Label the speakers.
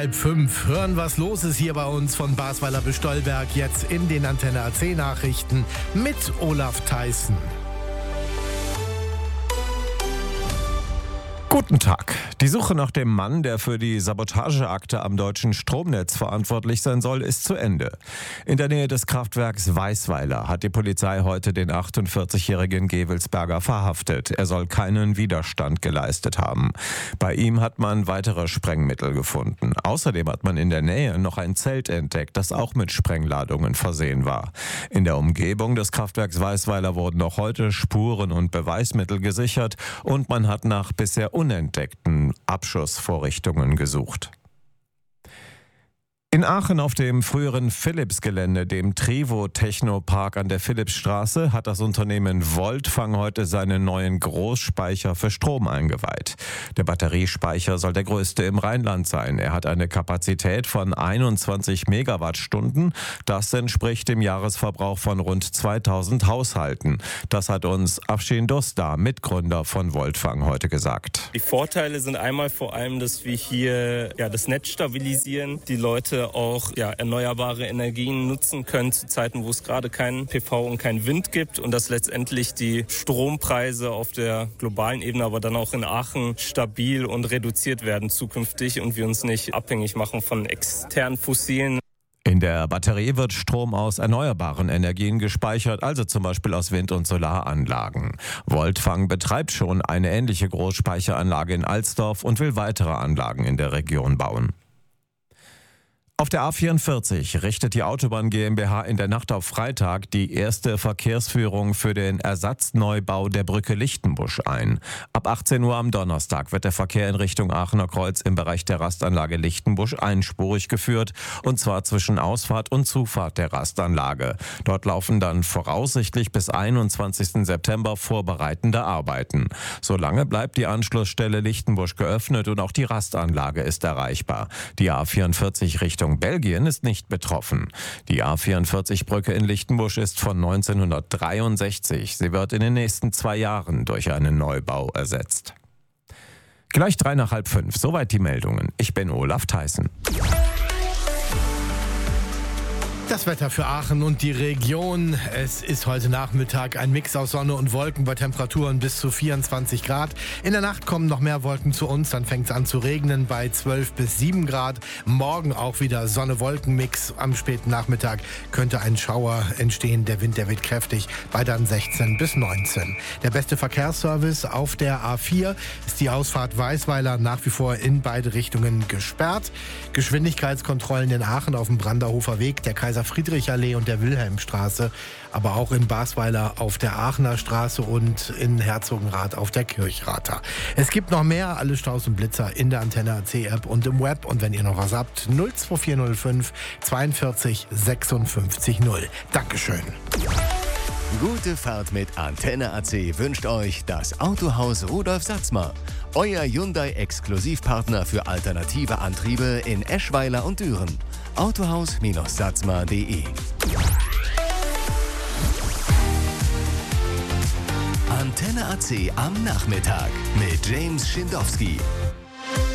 Speaker 1: 4:30. Hören, was los ist hier bei uns von Basweiler bis Stolberg. Jetzt in den Antenne AC Nachrichten mit Olaf Theissen.
Speaker 2: Guten Tag. Die Suche nach dem Mann, der für die Sabotageakte am deutschen Stromnetz verantwortlich sein soll, ist zu Ende. In der Nähe des Kraftwerks Weisweiler hat die Polizei heute den 48-jährigen Gewelsberger verhaftet. Er soll keinen Widerstand geleistet haben. Bei ihm hat man weitere Sprengmittel gefunden. Außerdem hat man in der Nähe noch ein Zelt entdeckt, das auch mit Sprengladungen versehen war. In der Umgebung des Kraftwerks Weisweiler wurden noch heute Spuren und Beweismittel gesichert und man hat nach bisher unentdeckten Abschussvorrichtungen gesucht. In Aachen auf dem früheren Philips-Gelände, dem Trivo-Technopark an der Philippsstraße, hat das Unternehmen Voltfang heute seinen neuen Großspeicher für Strom eingeweiht. Der Batteriespeicher soll der größte im Rheinland sein. Er hat eine Kapazität von 21 Megawattstunden. Das entspricht dem Jahresverbrauch von rund 2000 Haushalten. Das hat uns Afshin Dostar, Mitgründer von Voltfang, heute gesagt.
Speaker 3: Die Vorteile sind einmal vor allem, dass wir hier das Netz stabilisieren, die Leute auch erneuerbare Energien nutzen können zu Zeiten, wo es gerade keinen PV und keinen Wind gibt und dass letztendlich die Strompreise auf der globalen Ebene, aber dann auch in Aachen stabil und reduziert werden zukünftig und wir uns nicht abhängig machen von externen fossilen.
Speaker 2: In der Batterie wird Strom aus erneuerbaren Energien gespeichert, also zum Beispiel aus Wind- und Solaranlagen. Voltfang betreibt schon eine ähnliche Großspeicheranlage in Alsdorf und will weitere Anlagen in der Region bauen. Auf der A44 richtet die Autobahn GmbH in der Nacht auf Freitag die erste Verkehrsführung für den Ersatzneubau der Brücke Lichtenbusch ein. Ab 18 Uhr am Donnerstag wird der Verkehr in Richtung Aachener Kreuz im Bereich der Rastanlage Lichtenbusch einspurig geführt, und zwar zwischen Ausfahrt und Zufahrt der Rastanlage. Dort laufen dann voraussichtlich bis 21. September vorbereitende Arbeiten. Solange bleibt die Anschlussstelle Lichtenbusch geöffnet und auch die Rastanlage ist erreichbar. Die A44 Richtung Belgien ist nicht betroffen. Die A44-Brücke in Lichtenbusch ist von 1963. Sie wird in den nächsten 2 Jahren durch einen Neubau ersetzt. Gleich 4:30. Soweit die Meldungen. Ich bin Olaf Theissen.
Speaker 1: Das Wetter für Aachen und die Region. Es ist heute Nachmittag ein Mix aus Sonne und Wolken bei Temperaturen bis zu 24 Grad. In der Nacht kommen noch mehr Wolken zu uns, dann fängt es an zu regnen bei 12 bis 7 Grad. Morgen auch wieder Sonne-Wolken-Mix. Am späten Nachmittag könnte ein Schauer entstehen. Der Wind, der weht kräftig bei dann 16 bis 19. Der beste Verkehrsservice auf der A4 ist die Ausfahrt Weisweiler nach wie vor in beide Richtungen gesperrt. Geschwindigkeitskontrollen in Aachen auf dem Branderhofer Weg, der Kaiser-Friedrich-Allee und der Wilhelmstraße, aber auch in Basweiler auf der Aachener Straße und in Herzogenrath auf der Kirchrather. Es gibt noch mehr, alle Staus und Blitzer in der Antenne AC App und im Web. Und wenn ihr noch was habt, 02405 42 56 0. Dankeschön.
Speaker 4: Gute Fahrt mit Antenne AC wünscht euch das Autohaus Rudolf Satzmer. Euer Hyundai-Exklusivpartner für alternative Antriebe in Eschweiler und Düren. Autohaus-satzmer.de. Antenne AC am Nachmittag mit James Schindowski.